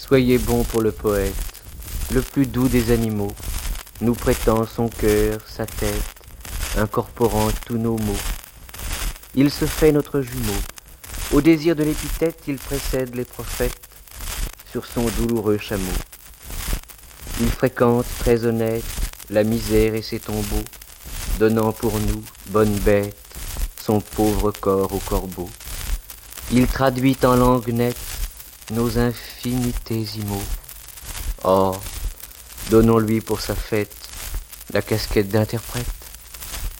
Soyez bon pour le poète, le plus doux des animaux, nous prêtant son cœur, sa tête, incorporant tous nos mots. Il se fait notre jumeau, au désir de l'épithète, il précède les prophètes sur son douloureux chameau. Il fréquente, très honnête, la misère et ses tombeaux, donnant pour nous, bonne bête, son pauvre corps au corbeau. Il traduit en langue nette nos infinitésimaux. Or, donnons-lui pour sa fête la casquette d'interprète.